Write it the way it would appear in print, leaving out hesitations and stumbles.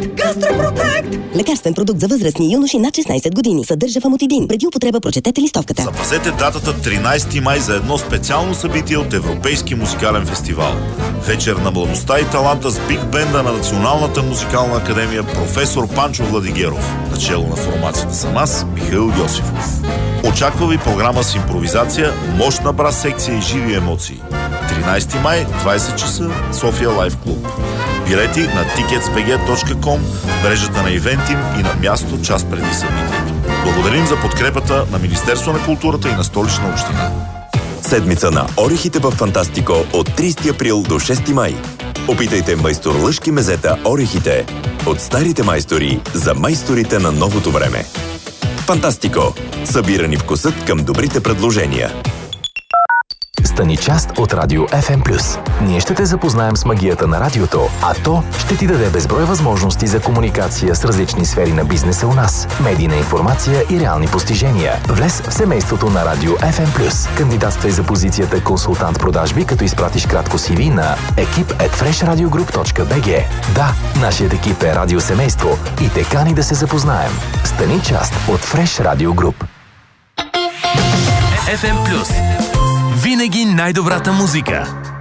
Гастропротект! Лекарствен продукт за възрастни и юноши над 16 години. Съдържа фамотидин. Преди употреба прочетете листовката. Запазете датата 13 май за едно специално събитие от Европейски музикален фестивал. Вечер на младостта и таланта с биг бенда на Националната музикална академия професор Панчо Владигеров. Начело на формацията съм аз, Михаил Йосифов. Очаква ви програма с импровизация, мощна брас секция и живи емоции. 13 май, 20 часа, София Лайф Клуб. Билети на ticketsbg.com, в мрежата на Ивентим и на място час преди събитието. Благодарим за подкрепата на Министерство на културата и на Столична община. Седмица на орехите в Фантастико от 30 април до 6 май. Опитайте майстор Лъшки мезета орехите. От старите майстори за майсторите на новото време. Фантастико. Събирани вкусът към добрите предложения. Стани част от Радио FM+. Ние ще те запознаем с магията на радиото, а то ще ти даде безброй възможности за комуникация с различни сфери на бизнеса у нас, медийна информация и реални постижения. Влез в семейството на Радио FM+. Кандидатствай за позицията консултант продажби, като изпратиш кратко CV на ekip@freshradiogroup.bg. Да, нашият екип е радиосемейство и те кани да се запознаем. Стани част от Fresh Radio Group. FM+. Винаги най-добрата музика.